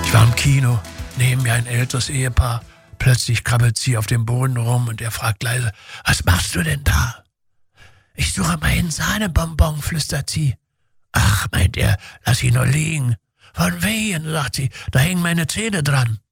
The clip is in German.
Ich war im Kino, neben mir ein älteres Ehepaar. Plötzlich krabbelt sie auf dem Boden rum und er fragt leise, was machst du denn da? Ich suche meinen Sahnebonbon, flüstert sie. Ach, meint er, lass ihn nur liegen. Von wehen, sagt sie, da hängen meine Zähne dran.